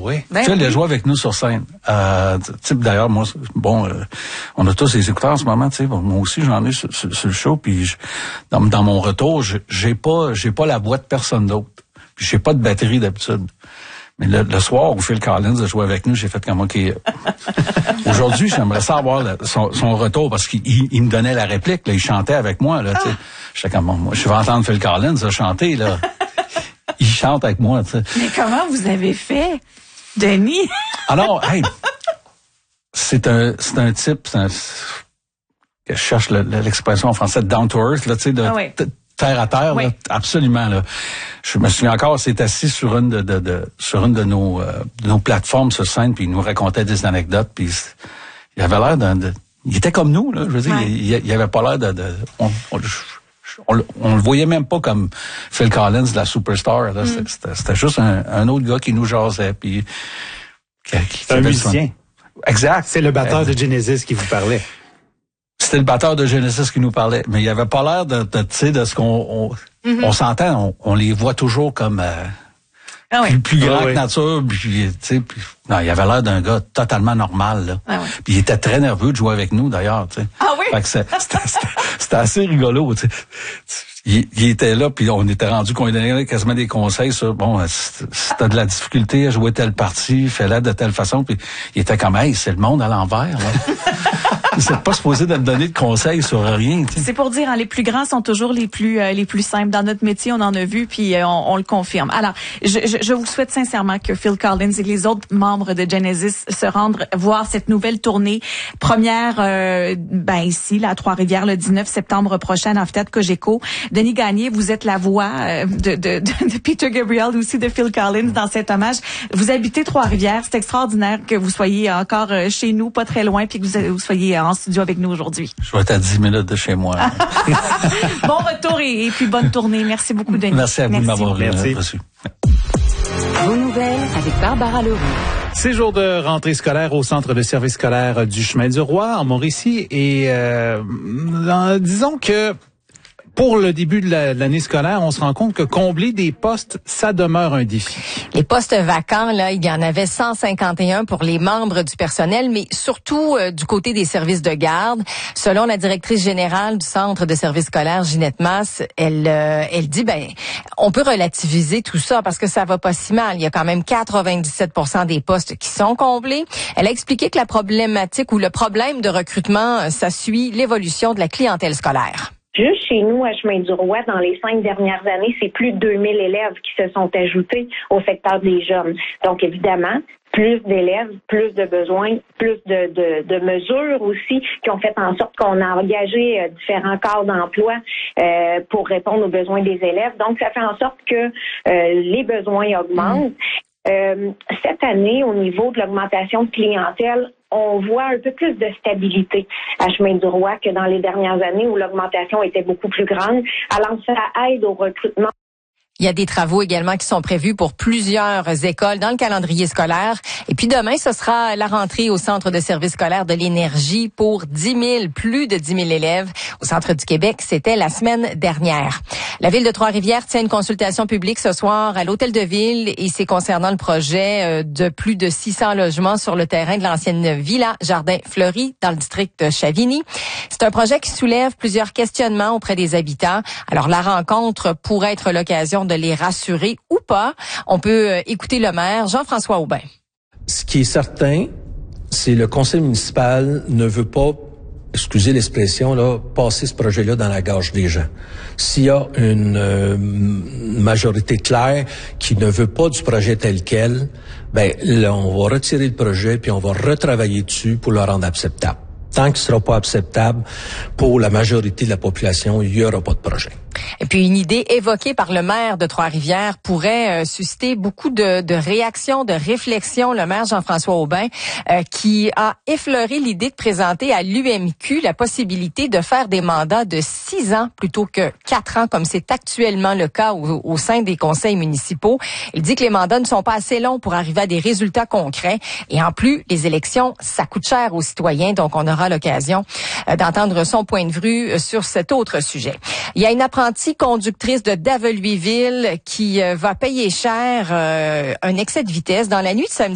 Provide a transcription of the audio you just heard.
oui. Ben, tu sais, il a joué avec nous sur scène. D'ailleurs, moi, on a tous les écouteurs en ce moment, tu sais. Bon, moi aussi, j'en ai sur le show, puis dans mon retour, j'ai pas la voix de personne d'autre. Puis j'ai pas de batterie d'habitude. Mais le soir où Phil Collins a joué avec nous, j'ai fait comme OK. Aujourd'hui, j'aimerais ça avoir son retour parce qu'il me donnait la réplique, là, il chantait avec moi, là, tu sais. J'étais comme moi, je vais entendre Phil Collins chanter, là. Il chante avec moi, tu sais. Mais comment vous avez fait, Denis? Alors, hey, c'est un type, je cherche l'expression en français, down to earth, là, tu sais, terre à terre, là, absolument, là. Je me souviens encore, c'est assis sur une de nos plateformes sur scène, puis il nous racontait des anecdotes, puis il avait l'air il était comme nous, là, je veux dire, il avait pas l'air on le voyait même pas comme Phil Collins, la superstar, là. C'était juste un autre gars qui nous jasait, puis c'est un musicien. Exact. C'est le batteur de Genesis qui vous parlait. C'était le batteur de Genesis qui nous parlait, mais il avait pas l'air de tu sais, de ce qu'on on s'entend, on les voit toujours comme plus grand que nature, puis tu sais, non, il avait l'air d'un gars totalement normal, là. Puis il était très nerveux de jouer avec nous, d'ailleurs, tu sais. Ah oui? Fait que c'était assez rigolo, tu sais. Il était là, puis on était rendu qu'on lui donnait quasiment des conseils sur, si t'as de la difficulté à jouer telle partie, fais-la de telle façon, puis il était comme, hey, c'est le monde à l'envers, là. C'est pas supposé de me donner de conseils sur rien. T'sais. C'est pour dire, les plus grands sont toujours les plus simples. Dans notre métier, on en a vu, puis on le confirme. Alors, je vous souhaite sincèrement que Phil Collins et les autres membres de Genesis se rendent voir cette nouvelle tournée. Première, ici, là, à Trois-Rivières, le 19 septembre prochain, à Amphithéâtre Cogeco. Denis Gagné, vous êtes la voix de Peter Gabriel, aussi de Phil Collins dans cet hommage. Vous habitez Trois-Rivières. C'est extraordinaire que vous soyez encore chez nous, pas très loin, puis que vous soyez en studio avec nous aujourd'hui. Je vais être à 10 minutes de chez moi. Bon retour et puis bonne tournée. Merci beaucoup, Denis. Merci à vous de m'avoir reçu. Vos nouvelles avec Barbara Leroux. C'est jour de rentrée scolaire au centre de service scolaire du Chemin du Roi en Mauricie et disons que pour le début de l'année scolaire, on se rend compte que combler des postes, ça demeure un défi. Les postes vacants, là, il y en avait 151 pour les membres du personnel, mais surtout du côté des services de garde. Selon la directrice générale du centre de services scolaires, Ginette Masse, elle dit, on peut relativiser tout ça parce que ça va pas si mal. Il y a quand même 97% des postes qui sont comblés. Elle a expliqué que la problématique ou le problème de recrutement, ça suit l'évolution de la clientèle scolaire. Juste chez nous, à Chemin du Roi, dans les 5 dernières années, c'est plus de 2000 élèves qui se sont ajoutés au secteur des jeunes. Donc, évidemment, plus d'élèves, plus de besoins, plus de mesures aussi qui ont fait en sorte qu'on a engagé différents corps d'emploi pour répondre aux besoins des élèves. Donc, ça fait en sorte que les besoins augmentent. Cette année, au niveau de l'augmentation de clientèle, on voit un peu plus de stabilité à Chemin du Roi que dans les dernières années où l'augmentation était beaucoup plus grande. Alors, ça aide au recrutement. Il y a des travaux également qui sont prévus pour plusieurs écoles dans le calendrier scolaire. Et puis demain, ce sera la rentrée au Centre de services scolaires de l'Énergie pour plus de 10 000 élèves. Au Centre du Québec, c'était la semaine dernière. La Ville de Trois-Rivières tient une consultation publique ce soir à l'Hôtel de Ville et c'est concernant le projet de plus de 600 logements sur le terrain de l'ancienne Villa Jardin Fleury dans le district de Chavigny. C'est un projet qui soulève plusieurs questionnements auprès des habitants. Alors la rencontre pourrait être l'occasion de les rassurer ou pas. On peut écouter le maire Jean-François Aubin. Ce qui est certain, c'est le conseil municipal ne veut pas, excusez l'expression, là, passer ce projet-là dans la gorge des gens. S'il y a une majorité claire qui ne veut pas du projet tel quel, là, on va retirer le projet puis on va retravailler dessus pour le rendre acceptable. Tant qu'il ne sera pas acceptable pour la majorité de la population, il n'y aura pas de projet. Et puis une idée évoquée par le maire de Trois-Rivières pourrait susciter beaucoup de réactions, de réflexions. Le maire Jean-François Aubin qui a effleuré l'idée de présenter à l'UMQ la possibilité de faire des mandats de 6 ans plutôt que 4 ans comme c'est actuellement le cas au sein des conseils municipaux. Il dit que les mandats ne sont pas assez longs pour arriver à des résultats concrets et en plus les élections ça coûte cher aux citoyens donc on aura l'occasion d'entendre son point de vue sur cet autre sujet. Il y a une apprentie conductrice de Daveluisville qui va payer cher un excès de vitesse dans la nuit de samedi